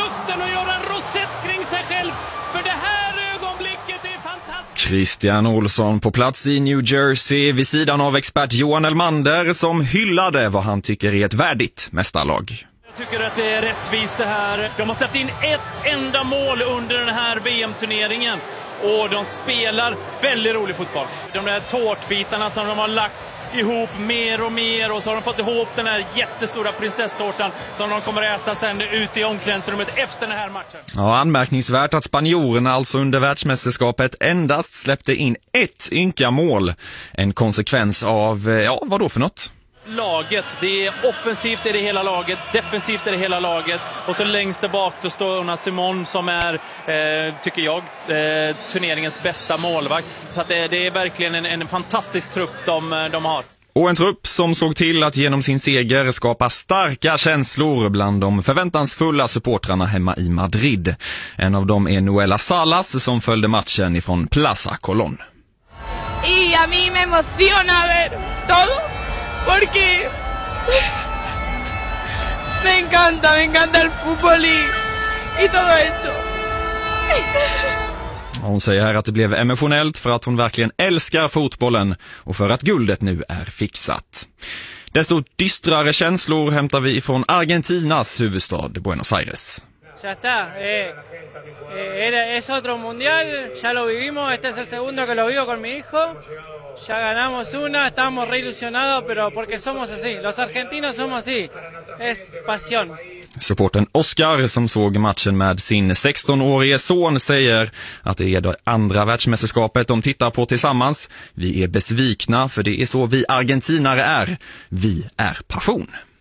luften och göra en rosett kring sig själv. För det här ögonblicket är fantastiskt. Christian Olsson på plats i New Jersey vid sidan av expert Johan Elmander som hyllade vad han tycker är ett värdigt mästarlag. Jag tycker att det är rättvist det här. De har släppt in ett enda mål under den här VM-turneringen. Och de spelar väldigt rolig fotboll. De där tårtbitarna som de har lagt ihop mer och mer. Och så har de fått ihop den här jättestora prinsesstårtan som de kommer att äta sen ut i omklädningsrummet efter den här matchen. Ja, anmärkningsvärt att spanjorerna alltså under världsmästerskapet endast släppte in ett ynka mål. En konsekvens av, vad då för något? Laget, det är offensivt i det hela laget, defensivt i det hela laget och så längst där bak så står Unai Simon som är, tycker jag, turneringens bästa målvakt. Så att det är verkligen en fantastisk trupp de har. Och en trupp som såg till att genom sin seger skapa starka känslor bland de förväntansfulla supportrarna hemma i Madrid. En av dem är Noela Salas som följde matchen ifrån Plaza Colón. Y a mí me emociona ver todo. Porque me encanta el fútbol y todo eso. Hon säger här att det blev emotionellt för att hon verkligen älskar fotbollen och för att guldet nu är fixat. Desto dystrare känslor hämtar vi från Argentinas huvudstad Buenos Aires. Ya está, es otro mundial, ya lo vivimos, este es el segundo que lo vivo con mi hijo, ya ganamos una, estamos re ilusionados, pero porque somos así, los argentinos somos así, es pasión. Supporten Oscar som såg matchen med sin 16-årige son säger att det är det andra världsmästerskapet de tittar på tillsammans. Vi är besvikna för det är så vi argentinare är. Vi är passion.